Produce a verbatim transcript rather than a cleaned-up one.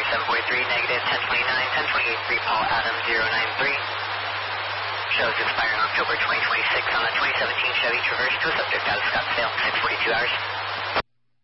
seven forty-three, negative ten twenty-nine, ten twenty-eight, three Paul Adam zero nine three. Shows expiring October twenty twenty-six on a twenty seventeen Chevy Traverse to a subject out of Scottsdale, six forty-two hours.